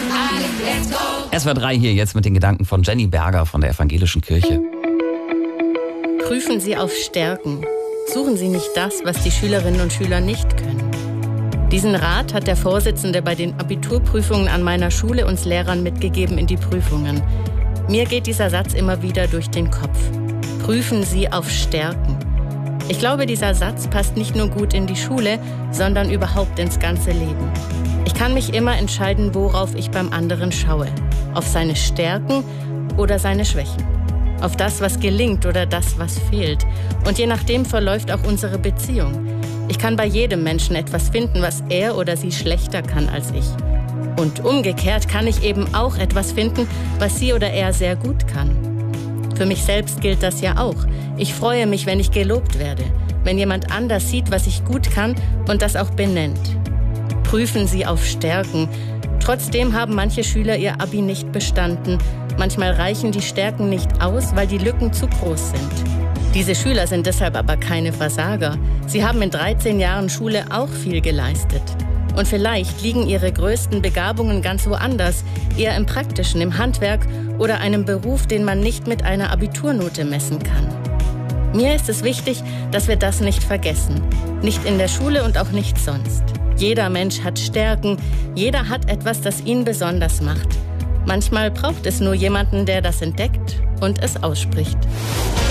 SWR 3 hier jetzt mit den Gedanken von Jenny Berger von der Evangelischen Kirche. Prüfen Sie auf Stärken. Suchen Sie nicht das, was die Schülerinnen und Schüler nicht können. Diesen Rat hat der Vorsitzende bei den Abiturprüfungen an meiner Schule uns Lehrern mitgegeben in die Prüfungen. Mir geht dieser Satz immer wieder durch den Kopf. Prüfen Sie auf Stärken. Ich glaube, dieser Satz passt nicht nur gut in die Schule, sondern überhaupt ins ganze Leben. Ich kann mich immer entscheiden, worauf ich beim anderen schaue. Auf seine Stärken oder seine Schwächen. Auf das, was gelingt oder das, was fehlt. Und je nachdem verläuft auch unsere Beziehung. Ich kann bei jedem Menschen etwas finden, was er oder sie schlechter kann als ich. Und umgekehrt kann ich eben auch etwas finden, was sie oder er sehr gut kann. Für mich selbst gilt das ja auch. Ich freue mich, wenn ich gelobt werde, wenn jemand anders sieht, was ich gut kann und das auch benennt. Prüfen Sie auf Stärken. Trotzdem haben manche Schüler ihr Abi nicht bestanden. Manchmal reichen die Stärken nicht aus, weil die Lücken zu groß sind. Diese Schüler sind deshalb aber keine Versager. Sie haben in 13 Jahren Schule auch viel geleistet. Und vielleicht liegen ihre größten Begabungen ganz woanders, eher im Praktischen, im Handwerk oder einem Beruf, den man nicht mit einer Abiturnote messen kann. Mir ist es wichtig, dass wir das nicht vergessen. Nicht in der Schule und auch nicht sonst. Jeder Mensch hat Stärken, jeder hat etwas, das ihn besonders macht. Manchmal braucht es nur jemanden, der das entdeckt und es ausspricht.